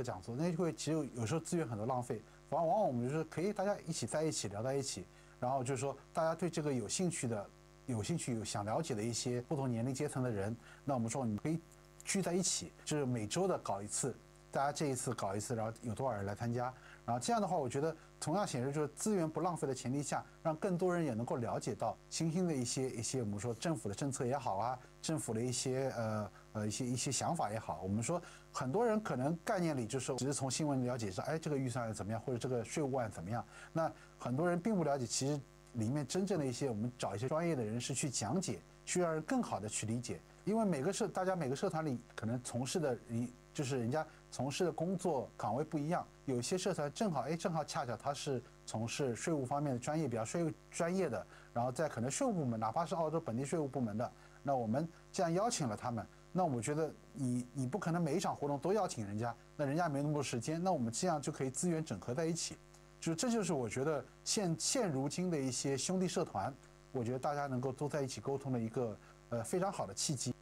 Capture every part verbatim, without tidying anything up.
个讲座，那就会其实有时候资源很多浪费，往往往我们就是可以大家一起在一起聊在一起，然后就是说大家对这个有兴趣的、有兴趣有想了解的一些不同年龄阶层的人，那我们说你可以聚在一起，就是每周的搞一次。大家这一次搞一次，然后有多少人来参加？然后这样的话，我觉得同样显示就是资源不浪费的前提下，让更多人也能够了解到新兴的一些一些我们说政府的政策也好啊，政府的一些呃呃一些一些想法也好。我们说很多人可能概念里就是只是从新闻了解说，哎，这个预算案怎么样，或者这个税务案怎么样。那很多人并不了解，其实里面真正的一些我们找一些专业的人士去讲解，去让人更好的去理解。因为每个社大家每个社团里可能从事的人就是人家从事的工作岗位不一样，有些社团正好哎正好恰巧他是从事税务方面的专业比较税务专业的，然后在可能税务部门，哪怕是澳洲本地税务部门的，那我们这样邀请了他们，那我觉得你你不可能每一场活动都邀请人家，那人家没那么多时间，那我们这样就可以资源整合在一起，就这就是我觉得现现如今的一些兄弟社团，我觉得大家能够都在一起沟通的一个呃非常好的契机。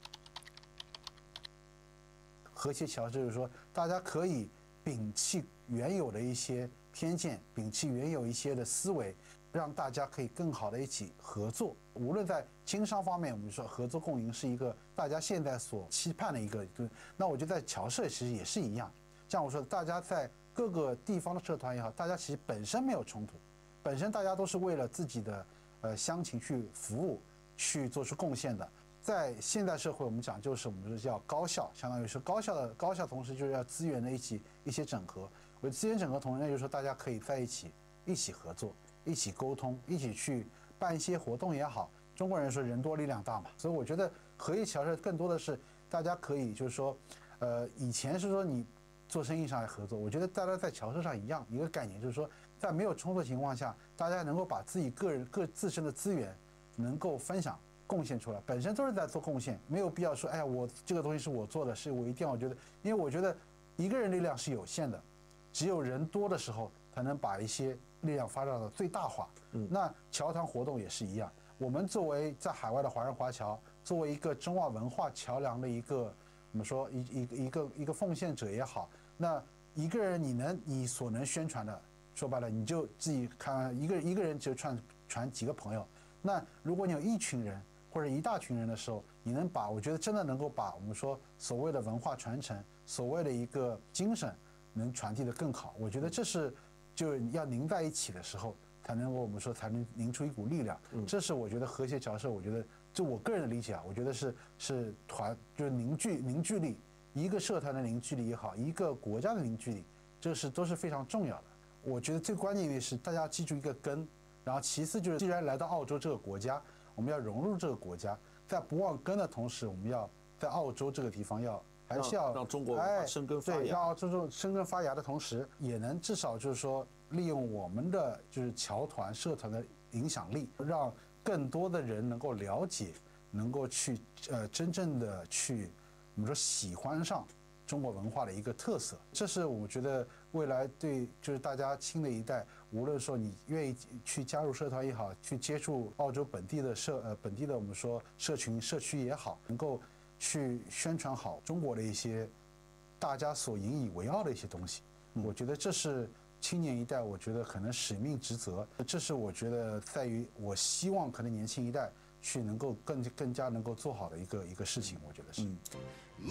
和谐桥就是说，大家可以摒弃原有的一些偏见，摒弃原有一些的思维，让大家可以更好的一起合作。无论在经商方面，我们说合作共赢是一个大家现在所期盼的一个。那我觉得在侨社其实也是一样，像我说的，大家在各个地方的社团也好，大家其实本身没有冲突，本身大家都是为了自己的呃乡情去服务，去做出贡献的。在现代社会，我们讲就是我们说叫高效，相当于是高效的高效，同时就是要资源的一起一些整合。我资源整合，同时呢就是说大家可以在一起一起合作，一起沟通，一起去办一些活动也好。中国人说人多力量大嘛，所以我觉得合一侨社更多的是大家可以就是说，呃，以前是说你做生意上来合作，我觉得大家在侨社上一样一个概念，就是说在没有冲突的情况下，大家能够把自己个人各自身的资源能够分享。贡献出来，本身都是在做贡献，没有必要说，哎呀，我这个东西是我做的，是我一定要觉得，因为我觉得一个人力量是有限的，只有人多的时候才能把一些力量发展到最大化。嗯，那侨团活动也是一样，我们作为在海外的华人华侨，作为一个中澳文化桥梁的一个，我们说一一个一个一个奉献者也好，那一个人你能你所能宣传的，说白了你就自己看一个一个人就传传几个朋友，那如果你有一群人。或者一大群人的时候，你能把我觉得真的能够把我们说所谓的文化传承，所谓的一个精神，能传递得更好。我觉得这是就要凝在一起的时候，才能够我们说才能凝出一股力量。这是我觉得和谐侨社，我觉得就我个人的理解啊，我觉得是是团就是凝聚凝聚力，一个社团的凝聚力也好，一个国家的凝聚力，这是都是非常重要的。我觉得最关键的是大家记住一个根，然后其次就是既然来到澳洲这个国家。我们要融入这个国家，在不忘根的同时，我们要在澳洲这个地方要还是要让中国生根发芽， 对，让澳洲生根发芽的同时，也能至少就是说利用我们的就是侨团社团的影响力，让更多的人能够了解，能够去呃真正的去我们说喜欢上中国文化的一个特色。这是我觉得未来对就是大家新的一代，无论说你愿意去加入社团也好，去接触澳洲本地的社呃本地的我们说社群社区也好，能够去宣传好中国的一些大家所引以为傲的一些东西。我觉得这是青年一代，我觉得可能使命职责，这是我觉得在于我希望可能年轻一代去能够更更加能够做好的一个一个事情，我觉得是。嗯